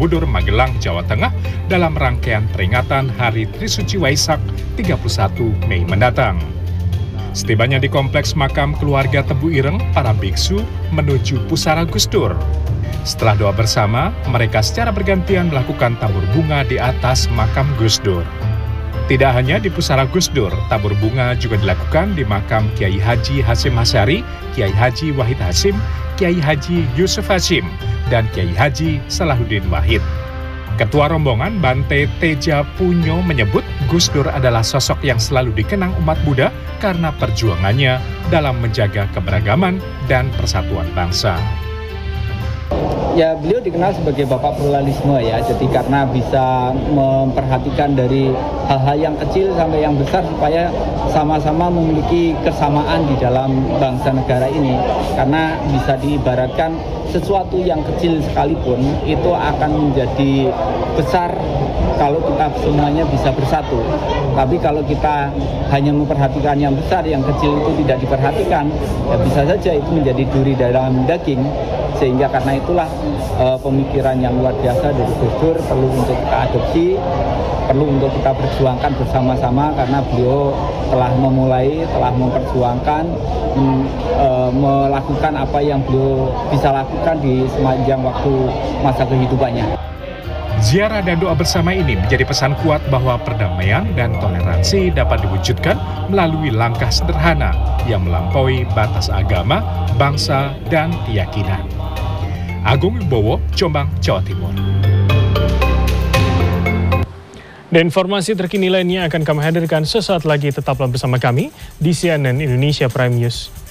Borobudur, Magelang, Jawa Tengah dalam rangkaian peringatan Hari Trisuci Waisak 31 Mei mendatang. Setibanya di kompleks makam keluarga Tebu Ireng, para biksu menuju pusara Gus Dur. Setelah doa bersama, mereka secara bergantian melakukan tabur bunga di atas makam Gus Dur. Tidak hanya di pusara Gus Dur, tabur bunga juga dilakukan di makam Kiai Haji Hasyim Asy'ari, Kiai Haji Wahid Hasyim, Kiai Haji Yusuf Hasyim, dan Kiai Haji Salahuddin Wahid. Ketua rombongan Bante Teja Punyo menyebut Gus Dur adalah sosok yang selalu dikenang umat Buddha karena perjuangannya dalam menjaga keberagaman dan persatuan bangsa. Ya, beliau dikenal sebagai bapak pluralisme ya, jadi karena bisa memperhatikan dari hal-hal yang kecil sampai yang besar supaya sama-sama memiliki kesamaan di dalam bangsa negara ini. Karena bisa diibaratkan sesuatu yang kecil sekalipun itu akan menjadi besar kalau kita semuanya bisa bersatu. Tapi kalau kita hanya memperhatikan yang besar, yang kecil itu tidak diperhatikan, ya bisa saja itu menjadi duri dalam daging. Sehingga karena itulah pemikiran yang luar biasa dari Gus Dur perlu untuk kita adopsi, perlu untuk kita perjuangkan bersama-sama karena beliau telah memulai, telah memperjuangkan, melakukan apa yang beliau bisa lakukan di sepanjang waktu masa kehidupannya. Ziarah dan doa bersama ini menjadi pesan kuat bahwa perdamaian dan toleransi dapat diwujudkan melalui langkah sederhana yang melampaui batas agama, bangsa, dan keyakinan. Agung Wibowo, Jombang, Jawa Timur. Dan informasi terkini lainnya akan kami hadirkan sesaat lagi. Tetaplah bersama kami di CNN Indonesia Prime News.